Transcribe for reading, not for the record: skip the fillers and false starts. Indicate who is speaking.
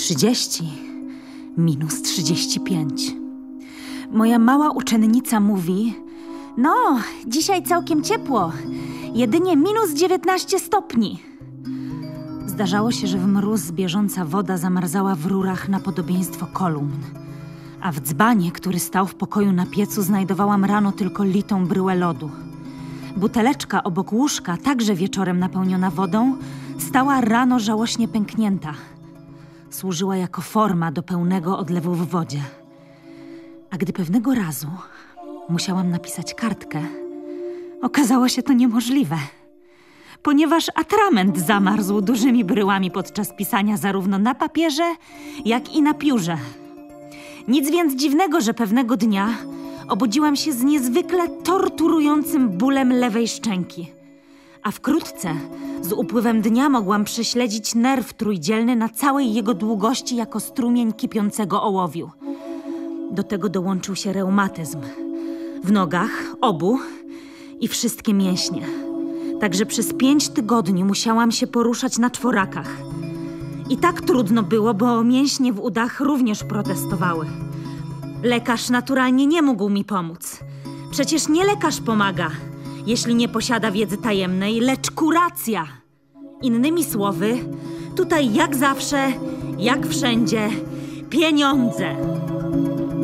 Speaker 1: 30, minus 35. Moja mała uczennica mówi: no, dzisiaj całkiem ciepło, jedynie minus 19 stopni. Zdarzało się, że w mróz bieżąca woda zamarzała w rurach na podobieństwo kolumn. A w dzbanie, który stał w pokoju na piecu, znajdowałam rano tylko litą bryłę lodu. Buteleczka obok łóżka, także wieczorem napełniona wodą, stała rano żałośnie pęknięta. Służyła jako forma do pełnego odlewu w wodzie. A gdy pewnego razu musiałam napisać kartkę, okazało się to niemożliwe, ponieważ atrament zamarzł dużymi bryłami podczas pisania zarówno na papierze, jak i na piórze. Nic więc dziwnego, że pewnego dnia obudziłam się z niezwykle torturującym bólem lewej szczęki. A wkrótce, z upływem dnia, mogłam prześledzić nerw trójdzielny na całej jego długości jako strumień kipiącego ołowiu. Do tego dołączył się reumatyzm. W nogach, obu i wszystkie mięśnie. Także przez 5 tygodni musiałam się poruszać na czworakach. I tak trudno było, bo mięśnie w udach również protestowały. Lekarz naturalnie nie mógł mi pomóc. Przecież nie lekarz pomaga, jeśli nie posiada wiedzy tajemnej, lecz kuracja. Innymi słowy, tutaj jak zawsze, jak wszędzie, pieniądze.